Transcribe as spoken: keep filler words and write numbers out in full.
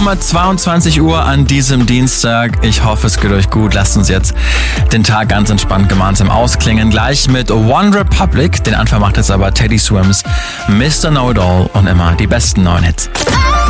um zweiundzwanzig Uhr an diesem Dienstag. Ich hoffe, es geht euch gut. Lasst uns jetzt den Tag ganz entspannt gemeinsam ausklingen. Gleich mit One Republic. Den Anfang macht jetzt aber Teddy Swims, Mister Know It All und immer die besten neuen Hits.